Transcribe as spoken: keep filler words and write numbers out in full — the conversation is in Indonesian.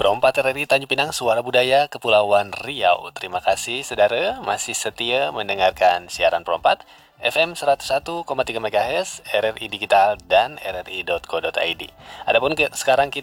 Perompat R R I Tanjung Pinang, Suara Budaya Kepulauan Riau. Terima kasih saudara masih setia mendengarkan siaran Perompat F M seratus satu koma tiga MHz, R R I Digital dan R R I dot co dot I D. Adapun ke, sekarang kita